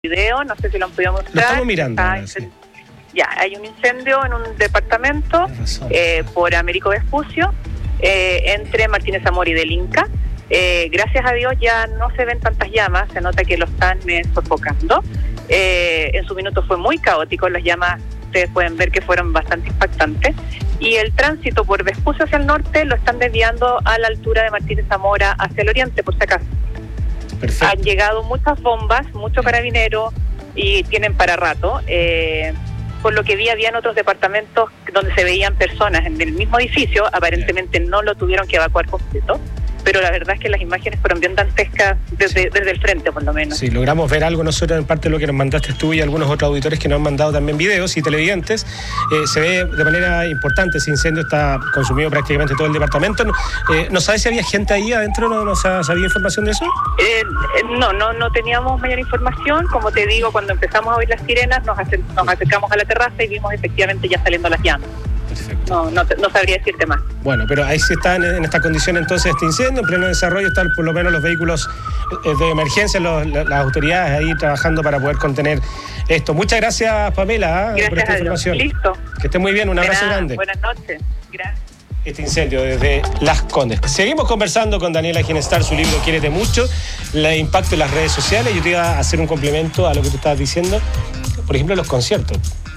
video, no sé si lo han podido mostrar. Lo estamos mirando. Ya, hay un incendio en un departamento por Américo Vespucio, entre Martínez Zamora y del Inca. Gracias a Dios ya no se ven tantas llamas, se nota que lo están sofocando. En su minuto fue muy caótico, las llamas ustedes pueden ver que fueron bastante impactantes. Y el tránsito por Vespucio hacia el norte lo están desviando a la altura de Martínez Zamora hacia el oriente, por si acaso. Perfecto. Han llegado muchas bombas, mucho carabinero y tienen para rato. Por lo que vi, habían otros departamentos donde se veían personas en el mismo edificio. Aparentemente no lo tuvieron que evacuar completo, pero la verdad es que las imágenes fueron bien dantescas desde el frente, por lo menos. Sí, logramos ver algo nosotros en parte de lo que nos mandaste tú y algunos otros auditores que nos han mandado también videos y televidentes. Se ve de manera importante, ese incendio está consumido prácticamente todo el departamento. ¿No sabes si había gente ahí adentro? ¿No sabía información de eso? No teníamos mayor información. Como te digo, cuando empezamos a oír las sirenas, nos acercamos a la terraza y vimos efectivamente ya saliendo las llamas. Perfecto. No sabría decirte más. Bueno, pero ahí sí está en esta condición entonces este incendio, en pleno desarrollo están por lo menos los vehículos de emergencia, las autoridades ahí trabajando para poder contener esto. Muchas gracias, Pamela, por esta información. Listo. Que esté muy bien, un abrazo grande. Buenas noches. Gracias. Este incendio desde Las Condes. Seguimos conversando con Daniela Ginestar, su libro Quiérete Mucho, el impacto en las redes sociales. Yo te iba a hacer un complemento a lo que tú estabas diciendo. Por ejemplo, los conciertos.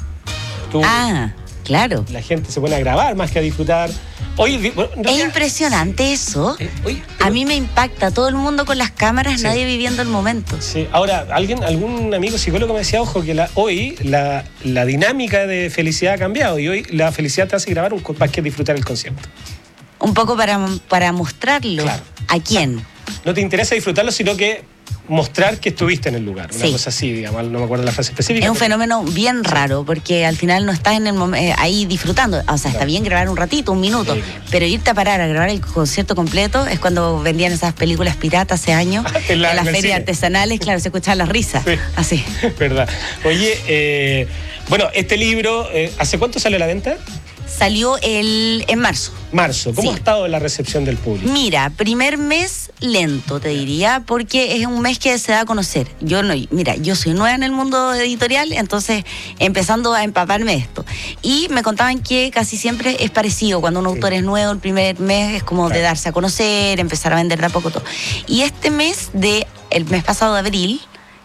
Claro. La gente se pone a grabar más que a disfrutar. Es impresionante eso. A mí me impacta. Todo el mundo con las cámaras, nadie viviendo el momento. Sí. Ahora, algún amigo psicólogo me decía, ojo, que hoy la dinámica de felicidad ha cambiado y hoy la felicidad te hace grabar más que disfrutar el concierto. Un poco para mostrarlo. Claro. ¿A quién? No te interesa disfrutarlo, sino que mostrar que estuviste en el lugar. Una cosa así, digamos, no me acuerdo la frase específica. Es un fenómeno bien raro, porque al final no estás en el ahí disfrutando. O sea, está bien grabar un ratito, un minuto, pero irte a parar a grabar el concierto completo es cuando vendían esas películas piratas hace años, en las ferias artesanales, claro, se escuchaban las risas. Sí. Así. Verdad. Oye, bueno, este libro, ¿hace cuánto salió a la venta? Salió en marzo. ¿Cómo ha estado la recepción del público? Mira, primer mes lento, te diría, porque es un mes que se da a conocer. Yo soy nueva en el mundo editorial, entonces empezando a empaparme de esto. Y me contaban que casi siempre es parecido, cuando un autor es nuevo, el primer mes es como de darse a conocer, empezar a vender de a poco todo. Y este mes, el mes pasado de abril,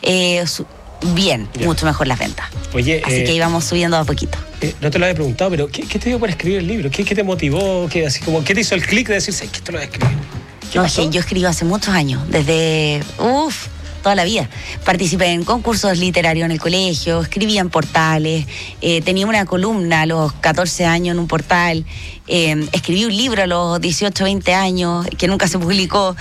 mucho mejor las ventas. Oye, así que íbamos subiendo a poquito. No te lo había preguntado, pero ¿qué te dio por escribir el libro? ¿Qué te motivó? ¿Qué te hizo el clic de decir, que esto lo voy a escribir? Yo escribo hace muchos años, desde toda la vida. Participé en concursos literarios en el colegio, escribía en portales, tenía una columna a los 14 años en un portal, escribí un libro a los 18, 20 años que nunca se publicó.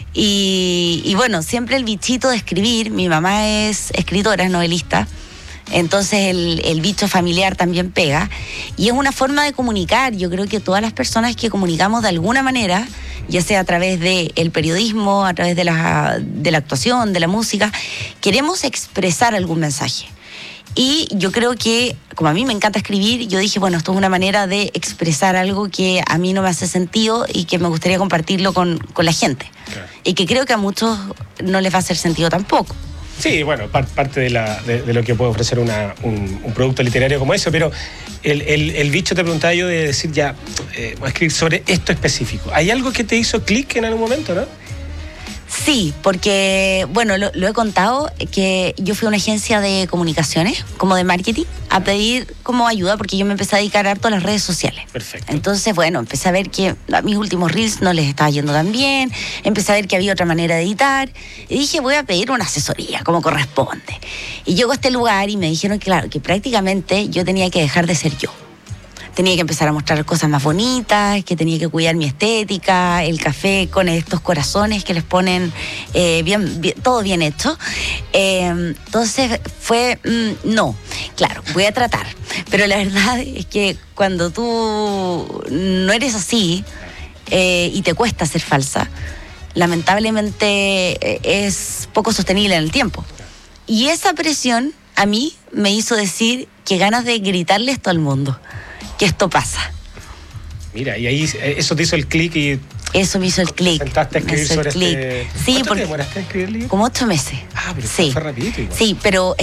Y bueno, siempre el bichito de escribir. Mi mamá es escritora, es novelista. Entonces el bicho familiar también pega y es una forma de comunicar. Yo creo que todas las personas que comunicamos de alguna manera, ya sea a través del periodismo, a través de la actuación, de la música, queremos expresar algún mensaje. Y yo creo que, como a mí me encanta escribir, yo dije, bueno, esto es una manera de expresar algo que a mí no me hace sentido y que me gustaría compartirlo con la gente. Claro. Y que creo que a muchos no les va a hacer sentido tampoco. Sí, bueno, parte de lo que puede ofrecer un producto literario como eso, pero el bicho te preguntaba yo de decir voy a escribir sobre esto específico. ¿Hay algo que te hizo clic en algún momento, no? Sí, porque, bueno, lo he contado, que yo fui a una agencia de comunicaciones, como de marketing, a pedir como ayuda, porque yo me empecé a dedicar harto a las redes sociales. Perfecto. Entonces, bueno, empecé a ver que a mis últimos reels no les estaba yendo tan bien, empecé a ver que había otra manera de editar, y dije, voy a pedir una asesoría, como corresponde. Y llego a este lugar y me dijeron que, claro, que prácticamente yo tenía que dejar de ser yo. Tenía que empezar a mostrar cosas más bonitas, que tenía que cuidar mi estética, el café con estos corazones que les ponen bien, todo bien hecho. Entonces fue, no, claro, voy a tratar. Pero la verdad es que cuando tú no eres así y te cuesta ser falsa, lamentablemente es poco sostenible en el tiempo. Y esa presión a mí me hizo decir que ganas de gritarle esto al mundo. Que esto pasa. Mira, y ahí eso te hizo el clic y Eso me hizo el clic. ¿Sentaste a escribir sobre Sí, ¿Cuánto te demoraste a escribir el libro? Como 8 meses. Pero sí. fue rapidito igual. Sí, pero